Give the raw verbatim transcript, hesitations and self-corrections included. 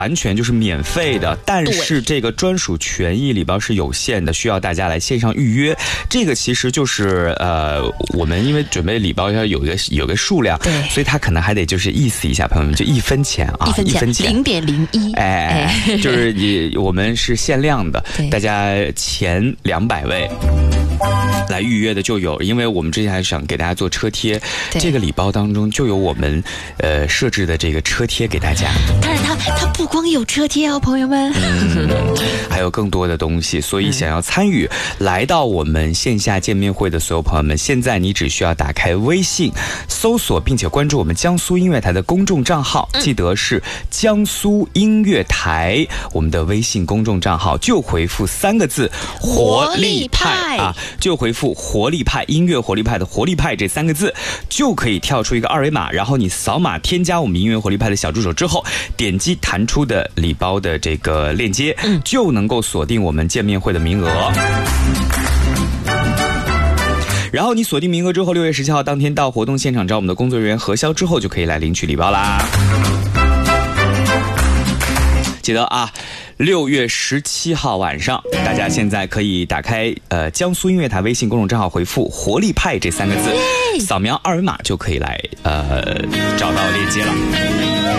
完全就是免费的，但是这个专属权益礼包是有限的，需要大家来线上预约。这个其实就是呃，我们因为准备礼包要有一个有个数量， 对， 所以它可能还得就是意思一下，朋友们，就一分钱啊， 一分钱，一分钱零点零一， 哎，哎就是也我们是限量的，大家前两百位。来预约的就有，因为我们之前还想给大家做车贴，这个礼包当中就有我们呃设置的这个车贴给大家。 当然它它不光有车贴哦，朋友们， 嗯，还有更多的东西，所以想要参与、嗯、来到我们线下见面会的所有朋友们，现在你只需要打开微信搜索并且关注我们江苏音乐台的公众账号、嗯、记得是江苏音乐台，我们的微信公众账号就回复三个字活力派啊，就回复活力派，音乐活力派的活力派这三个字，就可以跳出一个二维码，然后你扫码添加我们音乐活力派的小助手之后，点击弹出的礼包的这个链接、嗯、就能够锁定我们见面会的名额。然后你锁定名额之后，六月十七号当天到活动现场找我们的工作人员核销之后，就可以来领取礼包啦。记得啊，六月十七号晚上，大家现在可以打开呃江苏音乐台微信公众账号，回复活力派这三个字，扫描二维码就可以来呃找到链接了。